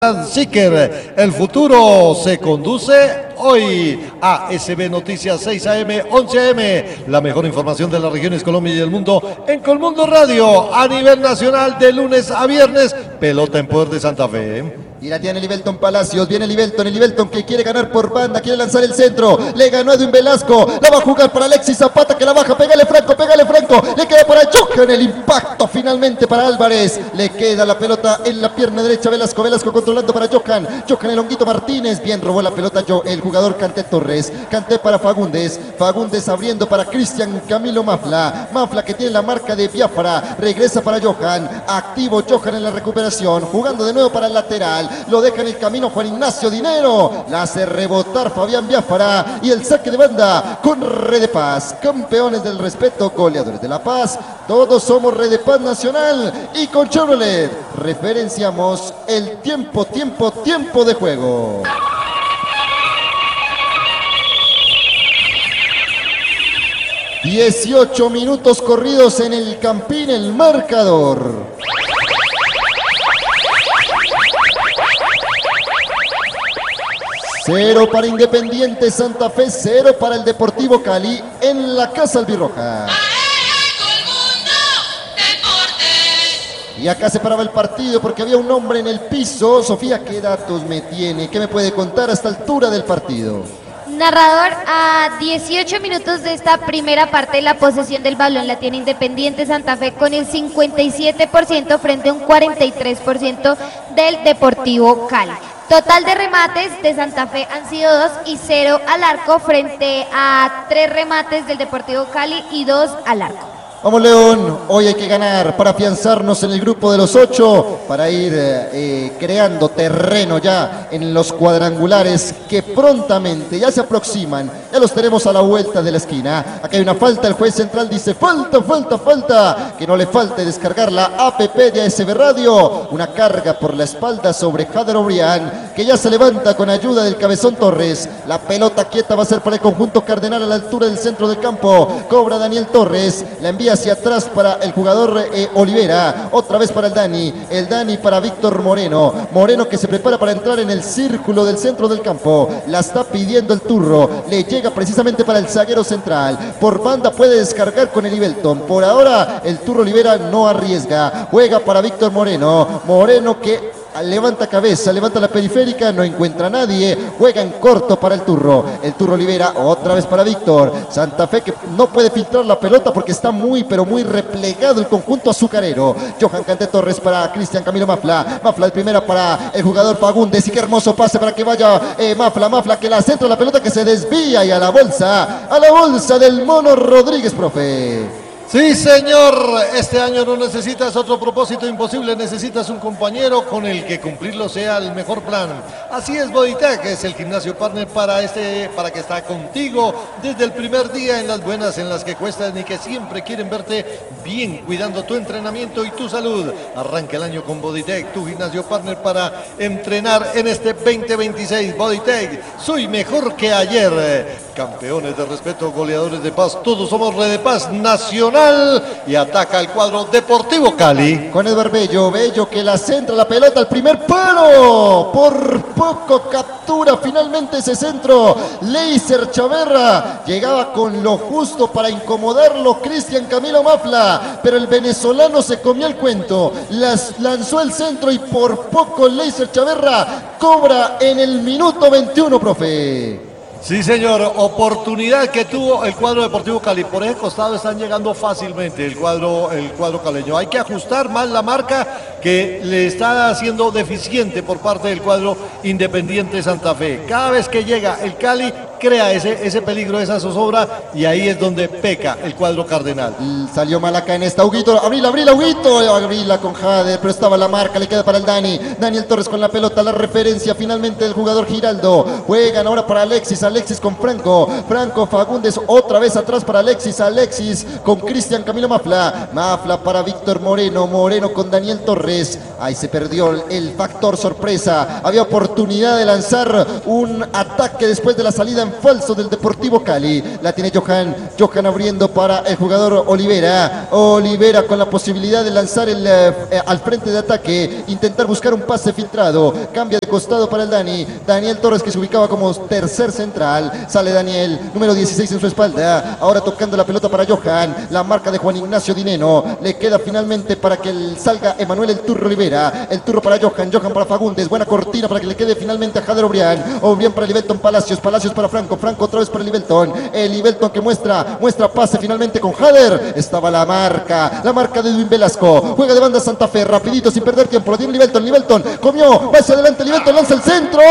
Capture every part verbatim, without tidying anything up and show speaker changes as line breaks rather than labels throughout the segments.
Siker, el futuro se conduce hoy a S B Noticias seis A M, once A M, la mejor información de las regiones Colombia y el mundo en Colmundo Radio a nivel nacional de lunes a viernes. Pelota en poder de Santa Fe.
Y la tiene Libelton Palacios, viene Libelton, el Libelton que quiere ganar por banda, quiere lanzar el centro, le ganó a Edwin Velasco, la va a jugar para Alexis Zapata que la baja, pégale Franco, pégale Franco, le queda para Johan, el impacto finalmente para Álvarez, le queda la pelota en la pierna derecha Velasco, Velasco controlando para Johan, Johan el Honguito Martínez, bien robó la pelota yo, el jugador Canté Torres, Canté para Fagundes, Fagundes abriendo para Cristian Camilo Mafla, Mafla que tiene la marca de Biafara, regresa para Johan, activo Johan en la recuperación, jugando de nuevo para el lateral, lo deja en el camino Juan Ignacio Dinero, la hace rebotar Fabián Biafara y el saque de banda con Red de Paz, campeones del respeto, goleadores de La Paz, todos somos Red de Paz Nacional y con Chevrolet referenciamos el tiempo, tiempo, tiempo de juego. dieciocho minutos corridos en el Campín, el marcador. Cero para Independiente Santa Fe, cero para el Deportivo Cali en la Casa Albirroja. Y acá se paraba el partido porque había un hombre en el piso. Sofía, ¿qué datos me tiene? ¿Qué me puede contar a esta altura del partido?
Narrador, a dieciocho minutos de esta primera parte, la posesión del balón la tiene Independiente Santa Fe con el cincuenta y siete por ciento frente a un cuarenta y tres por ciento del Deportivo Cali. Total de remates de Santa Fe han sido dos y cero al arco frente a tres remates del Deportivo Cali y dos al arco.
Vamos León, hoy hay que ganar para afianzarnos en el grupo de los ocho, para ir eh, creando terreno ya en los cuadrangulares que prontamente ya se aproximan, ya los tenemos a la vuelta de la esquina. Acá hay una falta, el juez central dice falta, falta, falta, que no le falte descargar la app de A S B Radio, una carga por la espalda sobre Jader O'Brien, que ya se levanta con ayuda del Cabezón Torres, la pelota quieta va a ser para el conjunto cardenal a la altura del centro del campo, cobra Daniel Torres, la envía hacia atrás para el jugador eh, Olivera, otra vez para el Dani, el Dani para Víctor Moreno, Moreno que se prepara para entrar en el círculo del centro del campo, la está pidiendo el Turro, le llega precisamente para el zaguero central, por banda puede descargar con el Ibelton, por ahora el Turro Olivera no arriesga, juega para Víctor Moreno, Moreno que levanta cabeza, levanta la periférica, no encuentra a nadie, juega en corto para el Turro, el Turro Olivera, otra vez para Víctor, Santa Fe que no puede filtrar la pelota porque está muy pero muy replegado el conjunto azucarero, Johan Canté Torres para Cristian Camilo Mafla, Mafla de primera para el jugador Fagundes y qué hermoso pase para que vaya eh, Mafla, Mafla que la centra la pelota que se desvía y a la bolsa, a la bolsa del Mono Rodríguez, profe.
Sí, señor, este año no necesitas otro propósito imposible, necesitas un compañero con el que cumplirlo sea el mejor plan. Así es Bodytech, es el gimnasio partner para este, para que está contigo desde el primer día, en las buenas, en las que cuestan y que siempre quieren verte bien, cuidando tu entrenamiento y tu salud. Arranca el año con Bodytech, tu gimnasio partner para entrenar en este veinte veintiséis. Bodytech, soy mejor que ayer. Campeones de respeto, goleadores de paz, todos somos Red de Paz Nacional. Y ataca el cuadro Deportivo Cali.
Con Edward Bello, Bello que la centra la pelota al primer palo. Por poco captura finalmente ese centro. Leiser Chaverra llegaba con lo justo para incomodarlo Cristian Camilo Mafla. Pero el venezolano se comió el cuento. Las lanzó el centro y por poco Leiser Chaverra cobra en el minuto veintiuno, profe.
Sí, señor, oportunidad que tuvo el cuadro Deportivo Cali. Por ese costado están llegando fácilmente el cuadro, el cuadro caleño. Hay que ajustar más la marca que le está haciendo deficiente por parte del cuadro Independiente Santa Fe. Cada vez que llega el Cali, crea ese, ese peligro, esa zozobra, y ahí es donde peca el cuadro cardenal.
Salió mal acá en esta, Huguito, abrila, abrila, Huguito, abrila con Jade, pero estaba la marca, le queda para el Dani, Daniel Torres con la pelota, la referencia finalmente del jugador Giraldo, juegan ahora para Alexis, Alexis con Franco, Franco Fagundes otra vez atrás para Alexis, Alexis con Cristian Camilo Mafla, Mafla para Víctor Moreno, Moreno con Daniel Torres. Ahí se perdió el factor sorpresa, había oportunidad de lanzar un ataque después de la salida en falso del Deportivo Cali. La tiene Johan, Johan abriendo para el jugador Olivera, Olivera con la posibilidad de lanzar el, eh, al frente de ataque, intentar buscar un pase filtrado, cambia de costado para el Dani, Daniel Torres que se ubicaba como tercer central, sale Daniel, número dieciséis en su espalda, ahora tocando la pelota para Johan, la marca de Juan Ignacio Dineno, le queda finalmente para que salga Emanuel el Turro Olivera, el Turro para Johan, Johan para Fagundes, buena cortina para que le quede finalmente a Jader Obrián, Obrián para Livelton Palacios, Palacios para Franco, Franco otra vez para Livelton, el Livelton que muestra, muestra pase finalmente con Jader, estaba la marca, la marca de Edwin Velasco, juega de banda Santa Fe, rapidito sin perder tiempo, lo tiene Livelton, Livelton, comió, va hacia adelante Livelton, lanza el centro,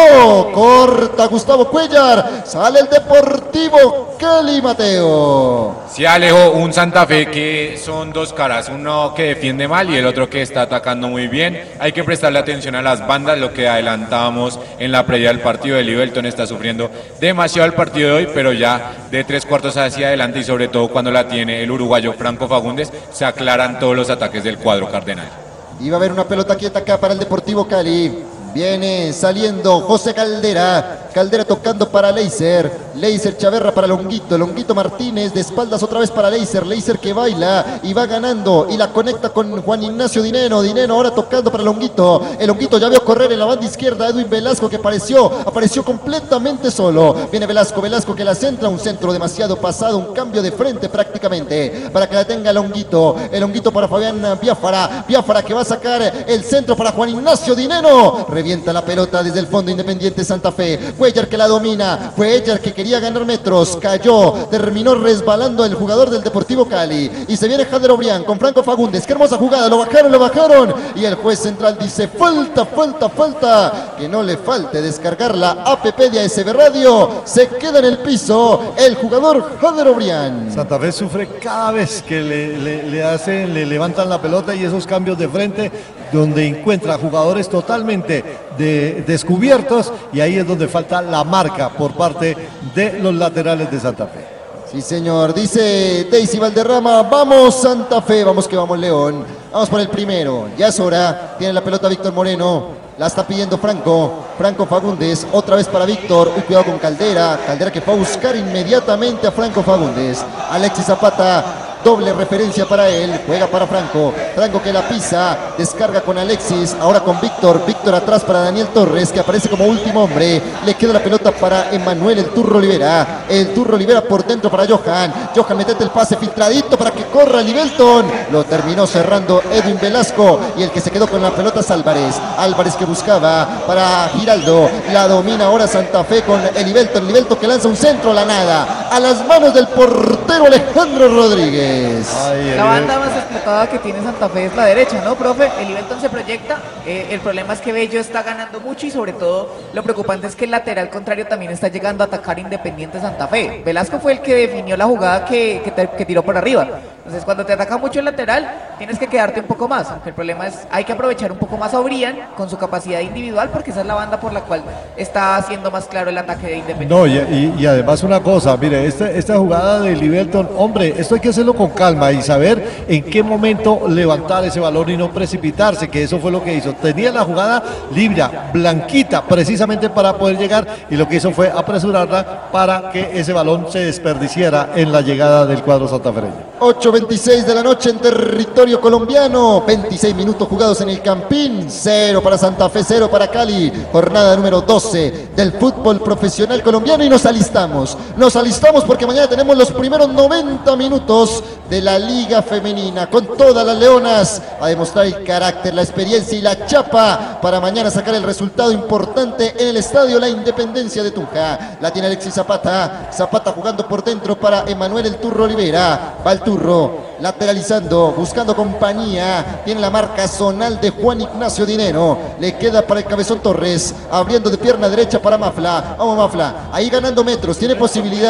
corta Gustavo Cuellar, sale el Deportivo Cali, Mateo.
Se alejó un Santa Fe que son dos caras, uno que defiende mal y el otro que está atacando muy bien. Hay que prestarle atención a las bandas, lo que adelantábamos en la previa del partido. De Livelton está sufriendo demasiado el partido de hoy, pero ya de tres cuartos hacia adelante y sobre todo cuando la tiene el uruguayo Franco Fagundes, se aclaran todos los ataques del cuadro cardenal.
Iba a haber una pelota quieta acá para el Deportivo Cali. Viene saliendo José Caldera, Caldera tocando para Leiser, Leiser Chaverra para Longuito, Longuito Martínez de espaldas otra vez para Leiser, Leiser que baila y va ganando y la conecta con Juan Ignacio Dineno, Dineno ahora tocando para Longuito, el Longuito ya vio correr en la banda izquierda Edwin Velasco que apareció, apareció completamente solo, viene Velasco, Velasco que la centra, un centro demasiado pasado, un cambio de frente prácticamente para que la tenga Longuito, el Longuito para Fabián Biafara, Biafara que va a sacar el centro para Juan Ignacio Dineno, revienta la pelota desde el fondo Independiente Santa Fe, Cuellar que la domina, Cuellar que quería ganar metros, cayó, terminó resbalando el jugador del Deportivo Cali y se viene Jader Obrián con Franco Fagundes, qué hermosa jugada, lo bajaron, lo bajaron y el juez central dice falta, falta, falta, que no le falte descargar la app de A S B Radio, se queda en el piso el jugador Jader Obrián.
Santa Fe sufre cada vez que le, le, le hacen, le levantan la pelota y esos cambios de frente donde encuentra jugadores totalmente de, descubiertos y ahí es donde falta la marca por parte de los laterales de Santa Fe.
Sí señor, dice Daisy Valderrama, vamos Santa Fe, vamos que vamos León, vamos por el primero, ya es hora, tiene la pelota Víctor Moreno, la está pidiendo Franco, Franco Fagundes, otra vez para Víctor, uy, cuidado con Caldera, Caldera que fue a buscar inmediatamente a Franco Fagundes, Alexis Zapata, doble referencia para él, juega para Franco, Franco que la pisa, descarga con Alexis, ahora con Víctor, Víctor atrás para Daniel Torres que aparece como último hombre, le queda la pelota para Emanuel el Turro Olivera, el Turro Olivera por dentro para Johan, Johan metete el pase filtradito para que corra Livelton, lo terminó cerrando Edwin Velasco y el que se quedó con la pelota es Álvarez, Álvarez que buscaba para Giraldo, la domina ahora Santa Fe con el Livelton, Livelton que lanza un centro, la nada, a las manos del portero Alejandro Rodríguez.
Ay,
la banda más explotada que tiene Santa Fe es la derecha, ¿no, profe? El Livelton se proyecta, eh, el problema es que Bello está ganando mucho y sobre todo lo preocupante es que el lateral contrario también está llegando a atacar Independiente Santa Fe. Velasco fue el que definió la jugada que, que, te, que tiró por arriba. Entonces cuando te ataca mucho el lateral tienes que quedarte un poco más, aunque el problema es hay que aprovechar un poco más a Obrián con su capacidad individual porque esa es la banda por la cual está haciendo más claro el ataque de Independiente.
No, y, y, y además una cosa, mire, esta, esta jugada de Livelton, hombre, esto hay que hacerlo con calma y saber en qué momento levantar ese balón y no precipitarse, que eso fue lo que hizo. Tenía la jugada libre, blanquita, precisamente para poder llegar y lo que hizo fue apresurarla para que ese balón se desperdiciara en la llegada del cuadro santafereño.
ocho veintiséis de la noche en territorio colombiano, veintiséis minutos jugados en el Campín, cero para Santa Fe, cero para Cali, jornada número doce del fútbol profesional colombiano y nos alistamos, nos alistamos porque mañana tenemos los primeros noventa minutos de la Liga Femenina con todas las leonas a demostrar el carácter, la experiencia y la chapa para mañana sacar el resultado importante en el estadio La Independencia de Tunja. La tiene Alexis Zapata, Zapata jugando por dentro para Emanuel el Turro Olivera, va el Turro lateralizando, buscando compañía, tiene la marca zonal de Juan Ignacio Dineno, le queda para el Cabezón Torres, abriendo de pierna derecha para Mafla, vamos Mafla, ahí ganando metros, tiene posibilidad,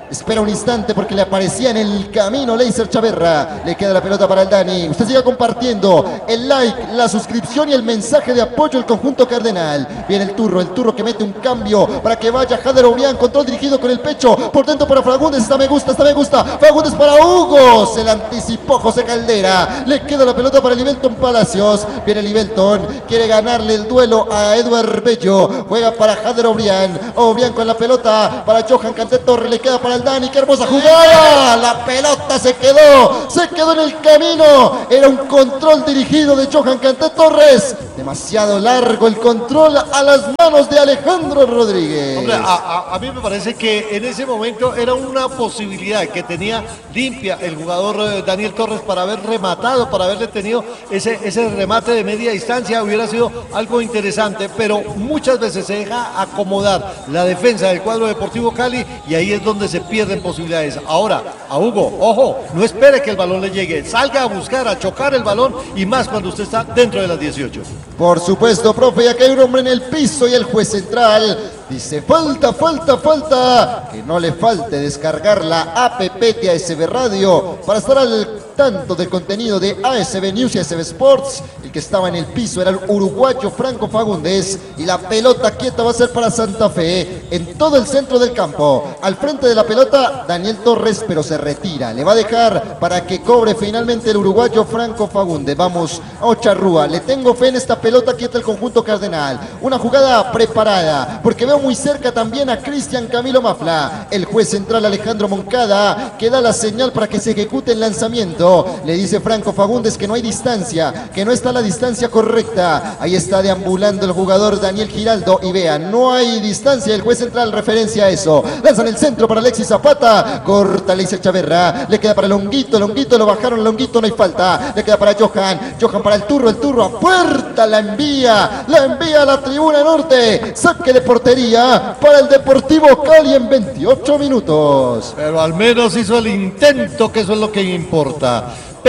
Espera un instante porque le aparecía en el camino Leiser Chaverra. Le queda la pelota para el Dani. Usted siga compartiendo el like, la suscripción y el mensaje de apoyo al conjunto cardenal. Viene el turro, el turro que mete un cambio para que vaya Jader Obrián. Control dirigido con el pecho. Por dentro para Fagundes. Esta me gusta, esta me gusta. Fagundes para Hugo. Se le anticipó José Caldera. Le queda la pelota para Livelton Palacios. Viene Livelton. Quiere ganarle el duelo a Eduard Bello. Juega para Jader Obrián. Obrián con la pelota para Johan Canté Torres. Le queda para el Dani. ¡Qué hermosa jugada! La pelota se quedó. Se quedó en el camino. Era un control dirigido de Johan Canté Torres. Demasiado largo el control a las manos de Alejandro Rodríguez.
Hombre, a, a, a mí me parece que en ese momento era una posibilidad que tenía limpia el jugador eh, Daniel Torres para haber rematado, para haberle tenido ese, ese remate de media distancia. Hubiera sido algo interesante, pero muchas veces se deja acomodar la defensa del cuadro Deportivo Cali y ahí es donde se pierden posibilidades. Ahora, a Hugo, ojo, no espere que el balón le llegue, salga a buscar, a chocar el balón y más cuando usted está dentro de las dieciocho.
Por supuesto, profe, ya que hay un hombre en el piso y el juez central dice falta, falta, falta. Que no le falte descargar la app de A S B Radio para estar al tanto del contenido de A S B News y A S B Sports. El que estaba en el piso era el uruguayo Franco Fagundes y la pelota quieta va a ser para Santa Fe en todo el centro del campo. Al frente de la pelota Daniel Torres, pero se retira. Le va a dejar para que cobre finalmente el uruguayo Franco Fagundes. Vamos a Ocharrúa. Le tengo fe en esta pelota quieta el conjunto cardenal. Una jugada preparada porque veo muy cerca también a Cristian Camilo Mafla. El juez central Alejandro Moncada que da la señal para que se ejecute el lanzamiento. Le dice Franco Fagundes que no hay distancia, que no está la distancia correcta. Ahí está deambulando el jugador Daniel Giraldo y vean, no hay distancia. El juez central referencia a eso. Lanzan el centro para Alexis Zapata. Corta Leiser Chaverra. Le queda para Longuito. Longuito lo bajaron. Longuito no hay falta. Le queda para Johan. Johan para el turro. El turro a puerta. La envía. La envía a la tribuna norte. Saque de portería para el Deportivo Cali en veintiocho minutos.
Pero al menos hizo el intento, que eso es lo que importa.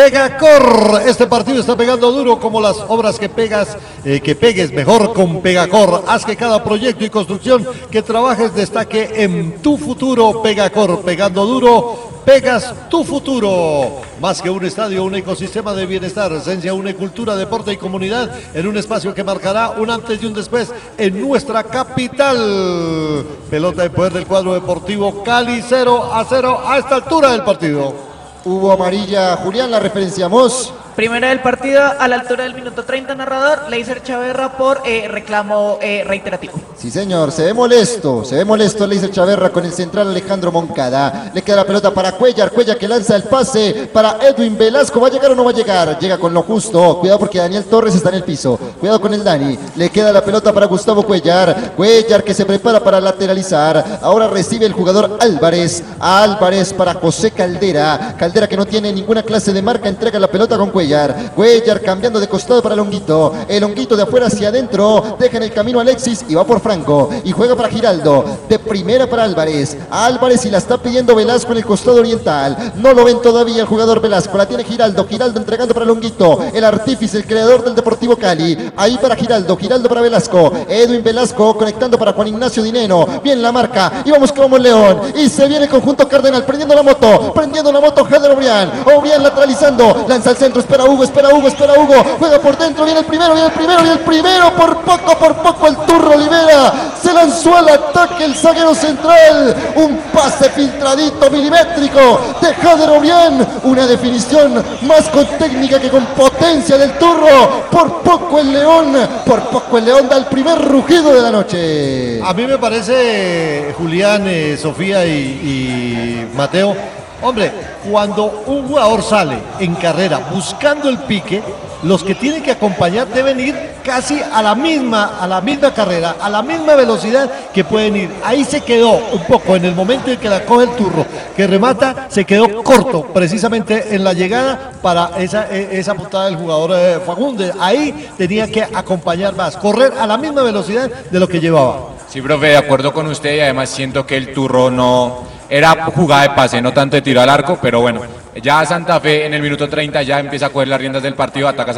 Pegacor, este partido está pegando duro como las obras que pegas, eh, que pegues mejor con Pegacor. Haz que cada proyecto y construcción que trabajes destaque en tu futuro. Pegacor, pegando duro, pegas tu futuro. Más que un estadio, un ecosistema de bienestar, esencia, una cultura, deporte y comunidad en un espacio que marcará un antes y un después en nuestra capital. Pelota de poder del cuadro Deportivo Cali, cero a cero a esta altura del partido.
Hubo amarilla, Julián, la referenciamos.
Primera del partido, a la altura del minuto treinta, narrador, Leiser Chaverra por eh, reclamo eh, reiterativo.
Sí, señor, se ve molesto, se ve molesto Leiser Chaverra con el central Alejandro Moncada. Le queda la pelota para Cuellar, Cuellar que lanza el pase para Edwin Velasco. ¿Va a llegar o no va a llegar? Llega con lo justo, cuidado porque Daniel Torres está en el piso. Cuidado con el Dani, le queda la pelota para Gustavo Cuellar. Cuellar que se prepara para lateralizar. Ahora recibe el jugador Álvarez. Álvarez para José Caldera. Caldera que no tiene ninguna clase de marca, entrega la pelota con Cuellar. Cuellar cambiando de costado para Longuito. El Longuito de afuera hacia adentro. Deja en el camino a Alexis y va por Franco. Y juega para Giraldo. De primera para Álvarez. Álvarez y la está pidiendo Velasco en el costado oriental. No lo ven todavía el jugador Velasco. La tiene Giraldo. Giraldo entregando para Longuito. El artífice, el creador del Deportivo Cali. Ahí para Giraldo. Giraldo para Velasco. Edwin Velasco conectando para Juan Ignacio Dineno. Bien la marca. Y vamos como León. Y se viene el conjunto cardenal. Prendiendo la moto. Prendiendo la moto Jader Obrián. Obrián lateralizando. Lanza al centro. Espera Hugo, espera Hugo, espera Hugo, juega por dentro, viene el primero, viene el primero, viene el primero, por poco, por poco el Turro Olivera, se lanzó al ataque el zaguero central, un pase filtradito milimétrico de Jader Obrián, una definición más con técnica que con potencia del Turro, por poco el León, por poco el León da el primer rugido de la noche.
A mí me parece, Julián, eh, Sofía y, y Mateo, hombre, cuando un jugador sale en carrera buscando el pique, los que tienen que acompañar deben ir casi a la misma, a la misma carrera, a la misma velocidad que pueden ir. Ahí se quedó un poco en el momento en que la coge el Turro, que remata, se quedó corto precisamente en la llegada para esa, esa puntada del jugador eh, Fagundes. Ahí tenía que acompañar más, correr a la misma velocidad de lo que llevaba.
Sí, profe, de acuerdo con usted y además siento que el Turro no... Era jugada de pase, no tanto de tiro al arco, pero bueno, ya Santa Fe en el minuto treinta ya empieza a coger las riendas del partido, ataca